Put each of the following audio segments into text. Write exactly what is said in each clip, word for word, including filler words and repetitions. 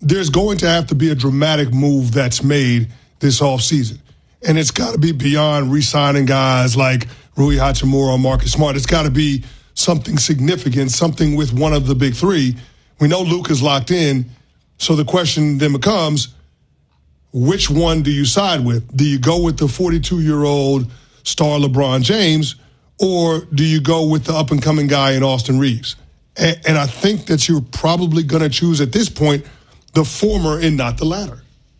there's going to have to be a dramatic move that's made this offseason. And it's got to be beyond re-signing guys like Rui Hachimura or Marcus Smart. It's got to be something significant, something with one of the big three. We know Luka's locked in, so the question then becomes, which one do you side with? Do you go with the forty-two-year-old star LeBron James, or do you go with the up-and-coming guy in Austin Reeves? And, and I think that you're probably going to choose at this point the former and not the latter.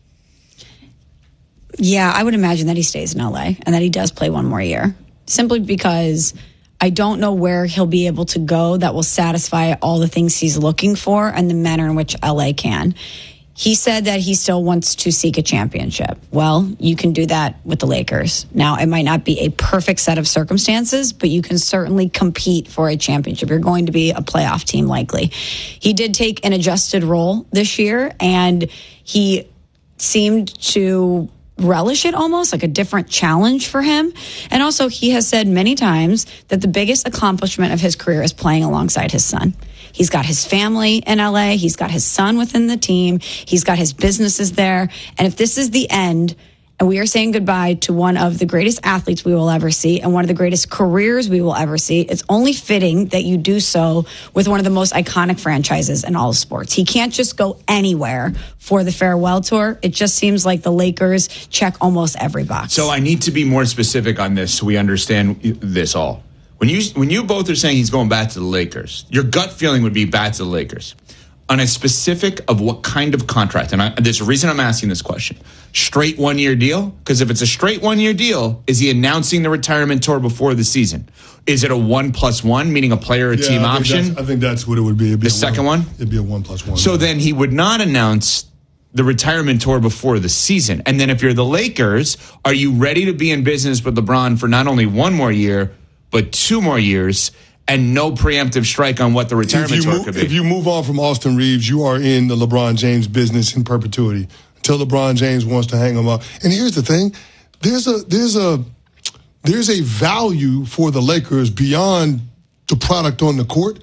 Yeah, I would imagine that he stays in L A and that he does play one more year, simply because I don't know where he'll be able to go that will satisfy all the things he's looking for and the manner in which L A can. He said that he still wants to seek a championship. Well, you can do that with the Lakers. Now, it might not be a perfect set of circumstances, but you can certainly compete for a championship. You're going to be a playoff team, likely. He did take an adjusted role this year, and he seemed to relish it, almost like a different challenge for him. And also, he has said many times that the biggest accomplishment of his career is playing alongside his son. He's got his family in L A. He's got his son within the team. He's got his businesses there. And if this is the end, and we are saying goodbye to one of the greatest athletes we will ever see and one of the greatest careers we will ever see, it's only fitting that you do so with one of the most iconic franchises in all of sports. He can't just go anywhere for the farewell tour. It just seems like the Lakers check almost every box. So I need to be more specific on this so we understand this all. When you when you both are saying he's going back to the Lakers, your gut feeling would be back to the Lakers. On a specific of what kind of contract, and I, there's a reason I'm asking this question. Straight one-year deal? Because if it's a straight one-year deal, is he announcing the retirement tour before the season? Is it a one plus one, meaning a player or yeah, team I option? I think that's what it would be. It'd be the second one? It'd be a one plus one. So yeah. then he would not announce the retirement tour before the season. And then if you're the Lakers, are you ready to be in business with LeBron for not only one more year, but two more years, and no preemptive strike on what the retirement tour move, could be? If you move on from Austin Reeves, you are in the LeBron James business in perpetuity until LeBron James wants to hang him up. And here's the thing: there's a there's a there's a value for the Lakers beyond the product on the court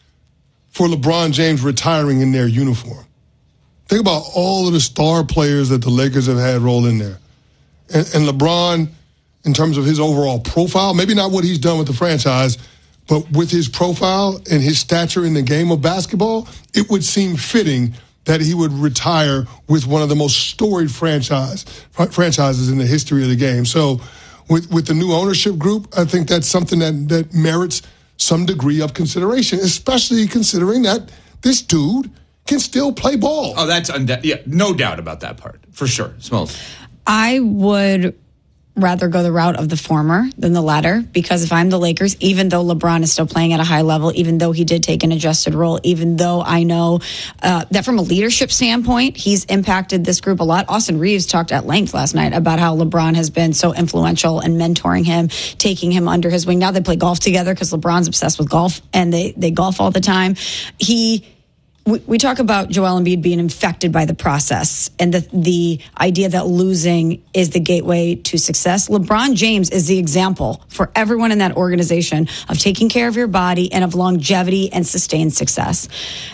for LeBron James retiring in their uniform. Think about all of the star players that the Lakers have had roll in there, and, and LeBron, in terms of his overall profile, maybe not what he's done with the franchise, but with his profile and his stature in the game of basketball, it would seem fitting that he would retire with one of the most storied franchise franchises in the history of the game. So with, with the new ownership group, I think that's something that, that merits some degree of consideration, especially considering that this dude can still play ball. Oh, that's unda- yeah, no doubt about that part, for sure. Smalls. I would rather go the route of the former than the latter, because if I'm the Lakers, even though LeBron is still playing at a high level, even though he did take an adjusted role, even though I know uh, that from a leadership standpoint, he's impacted this group a lot. Austin Reeves talked at length last night about how LeBron has been so influential in mentoring him, taking him under his wing. Now they play golf together because LeBron's obsessed with golf and they, they golf all the time. He... We, we talk about Joel Embiid being infected by the process and the the idea that losing is the gateway to success. LeBron James is the example for everyone in that organization of taking care of your body and of longevity and sustained success.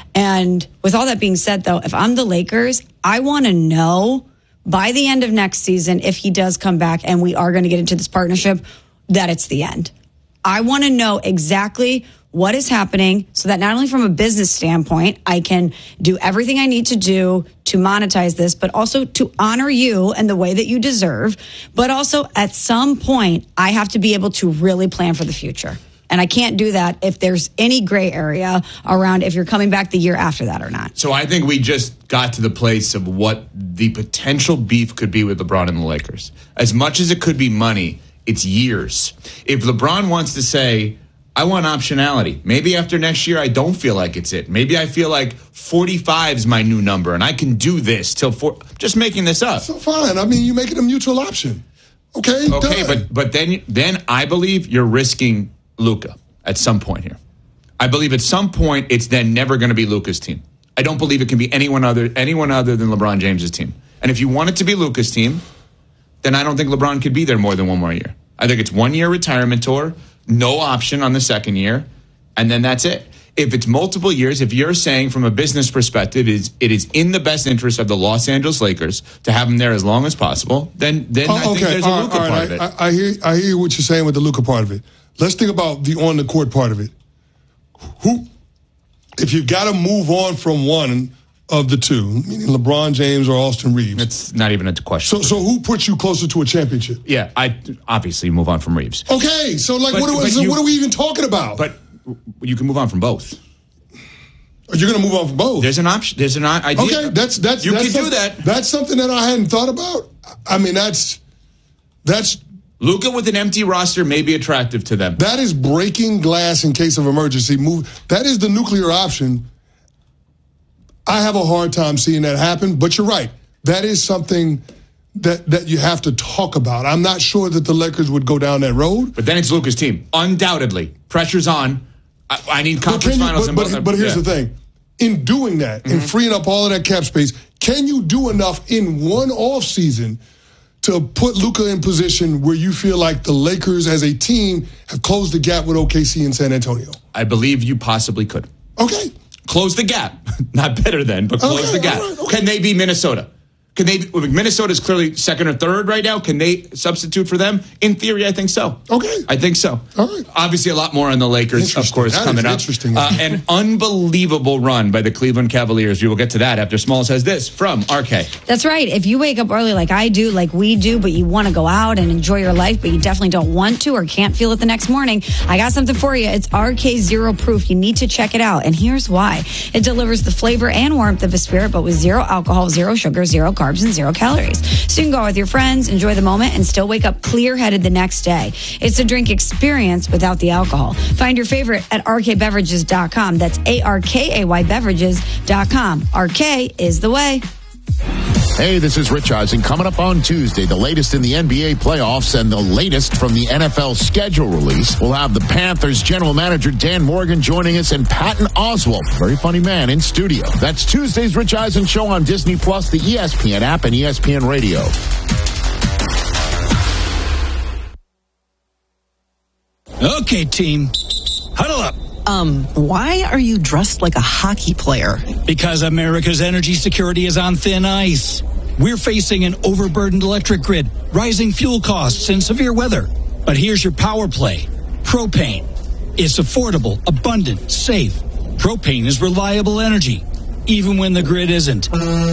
And with all that being said, though, if I'm the Lakers, I want to know by the end of next season, if he does come back and we are going to get into this partnership, that it's the end. I want to know exactly what is happening so that not only from a business standpoint, I can do everything I need to do to monetize this, but also to honor you and the way that you deserve. But also at some point, I have to be able to really plan for the future. And I can't do that if there's any gray area around if you're coming back the year after that or not. So I think we just got to the place of what the potential beef could be with LeBron and the Lakers. As much as it could be money, it's years. If LeBron wants to say, I want optionality. Maybe after next year, I don't feel like it's it. Maybe I feel like forty-five is my new number, and I can do this till four. Just making this up. So fine. I mean, you make it a mutual option. Okay. Okay, done. but but then then I believe you're risking Luka at some point here. I believe at some point it's then never going to be Luka's team. I don't believe it can be anyone other anyone other than LeBron James's team. And if you want it to be Luka's team, then I don't think LeBron could be there more than one more year. I think it's one year retirement tour. No option on the second year, and then that's it. If it's multiple years, if you're saying from a business perspective, it is, it is in the best interest of the Los Angeles Lakers to have him there as long as possible, then then oh, I think okay. there's a all Luka right, part all of it. right. I, I hear I hear what you're saying with the Luka part of it. Let's think about the on the court part of it. Who, if you've got to move on from one of the two, meaning LeBron James or Austin Reeves, it's not even a question. So, so who puts you closer to a championship? Yeah, I obviously move on from Reeves. Okay, so like, But- what, are, but so you- what are we even talking about? But you can move on from both. You're going to move on from both. There's an option. There's an i- idea. Okay, that's that's you that's can do some- that. That's something that I hadn't thought about. I mean, that's that's Luka with an empty roster may be attractive to them. that is breaking glass in case of emergency. Move. That is the nuclear option. I have a hard time seeing that happen, but you're right. That is something that that you have to talk about. I'm not sure that the Lakers would go down that road. But then it's Luka's team. Undoubtedly. Pressure's on. I, I need But, conference can you, finals. but, and but, both- but here's yeah. the thing. In doing that, mm-hmm. in freeing up all of that cap space, can you do enough in one offseason to put Luka in position where you feel like the Lakers as a team have closed the gap with O K C and San Antonio? I believe you possibly could. Okay. Close the gap. Not better than, but close Okay, the gap. all right, okay. Can they be Minnesota? Can they? Minnesota's clearly second or third right now. Can they substitute for them? In theory, I think so. Okay. I think so. All right. Obviously, a lot more on the Lakers, of Interesting. course, That coming is up. interesting. Uh, an unbelievable run by the Cleveland Cavaliers. We will get to that after Smalls has this from R K. That's right. If you wake up early like I do, like we do, but you want to go out and enjoy your life, but you definitely don't want to or can't feel it the next morning, I got something for you. It's R K Zero Proof. You need to check it out. And here's why. It delivers the flavor and warmth of a spirit, but with zero alcohol, zero sugar, zero carbs, and zero calories. So you can go out with your friends, enjoy the moment, and still wake up clear-headed the next day. It's a drink experience without the alcohol. Find your favorite at R K beverages dot com. That's A R K A Y beverages dot com. R K is the way. Hey, this is Rich Eisen. Coming up on Tuesday, the latest in the N B A playoffs and the latest from the N F L schedule release. We'll have the Panthers general manager Dan Morgan joining us and Patton Oswalt, very funny man, in studio. That's Tuesday's Rich Eisen Show on Disney Plus, the E S P N app, and E S P N Radio. Okay, team. Huddle up. Um, why are you dressed like a hockey player? Because America's energy security is on thin ice. We're facing an overburdened electric grid, rising fuel costs, and severe weather. But here's your power play. Propane. It's affordable, abundant, safe. Propane is reliable energy, even when the grid isn't.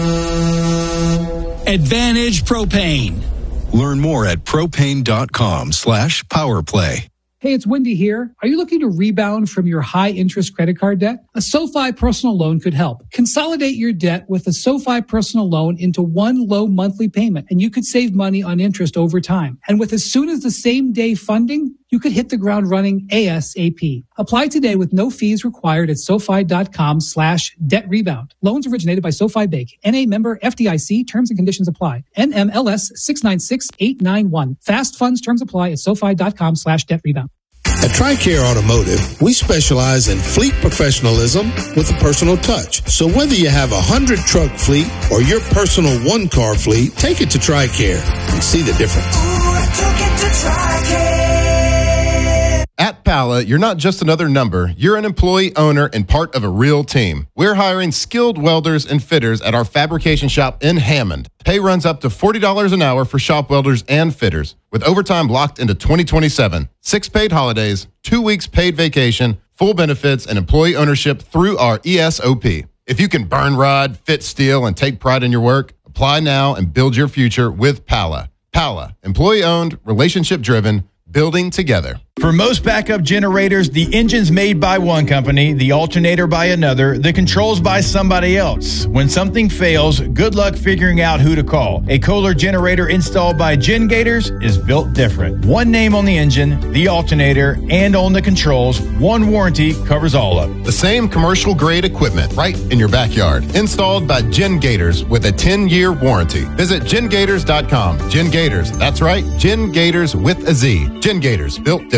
Advantage Propane. Learn more at propane.com slash powerplay. Hey, it's Wendy here. Are you looking to rebound from your high-interest credit card debt? A SoFi personal loan could help. Consolidate your debt with a SoFi personal loan into one low monthly payment, and you could save money on interest over time. And with as soon as the same day funding, you could hit the ground running ASAP. Apply today with no fees required at SoFi.com slash debt rebound. Loans originated by SoFi Bank. N A member F D I C. Terms and conditions apply. N M L S six nine six eight nine one. Fast funds terms apply at SoFi.com slash debt rebound. At TRICARE Automotive, we specialize in fleet professionalism with a personal touch. So whether you have a hundred truck fleet or your personal one car fleet, take it to TRICARE and see the difference. Ooh, I took it to TRICARE. At Pala, you're not just another number. You're an employee, owner, and part of a real team. We're hiring skilled welders and fitters at our fabrication shop in Hammond. Pay runs up to forty dollars an hour for shop welders and fitters, with overtime locked into twenty twenty-seven. Six paid holidays, two weeks paid vacation, full benefits, and employee ownership through our E S O P. If you can burn rod, fit steel, and take pride in your work, apply now and build your future with Pala. Pala, employee-owned, relationship-driven, building together. For most backup generators, the engine's made by one company, the alternator by another, the controls by somebody else. When something fails, good luck figuring out who to call. A Kohler generator installed by Gen Gators is built different. One name on the engine, the alternator, and on the controls. One warranty covers all of it. The same commercial-grade equipment right in your backyard. Installed by Gen Gators with a ten-year warranty. Visit gen gators dot com. Gen Gators, that's right, Gen Gators with a Z. Gen Gators, built different.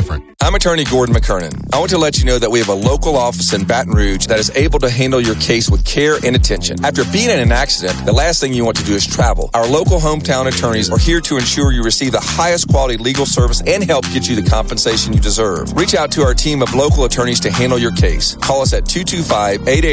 different. I'm attorney Gordon McKernan. I want to let you know that we have a local office in Baton Rouge that is able to handle your case with care and attention. After being in an accident, the last thing you want to do is travel. Our local hometown attorneys are here to ensure you receive the highest quality legal service and help get you the compensation you deserve. Reach out to our team of local attorneys to handle your case. Call us at two two five, eight eight